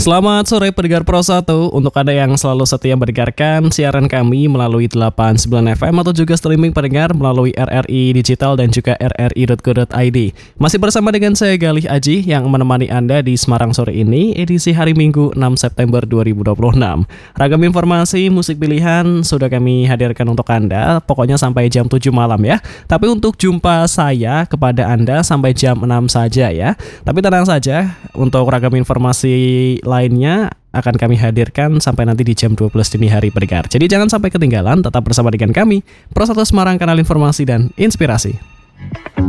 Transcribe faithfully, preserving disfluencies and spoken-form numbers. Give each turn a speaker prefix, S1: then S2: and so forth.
S1: Selamat sore pendengar Pro satu. Untuk Anda yang selalu setia mendengarkan siaran kami melalui delapan puluh sembilan F M atau juga streaming pendengar melalui R R I Digital dan juga r r i dot co dot i d. Masih bersama dengan saya Galih Aji yang menemani Anda di Semarang sore ini, edisi hari Minggu enam September dua ribu dua puluh enam. Ragam informasi musik pilihan sudah kami hadirkan untuk Anda, pokoknya sampai jam tujuh malam ya. Tapi untuk jumpa saya kepada Anda sampai jam enam saja ya. Tapi tenang saja, untuk ragam informasi lainnya akan kami hadirkan sampai nanti di jam dua belas dini hari pendengar. Jadi jangan sampai ketinggalan, tetap bersama dengan kami Pro satu Semarang, kanal informasi dan inspirasi.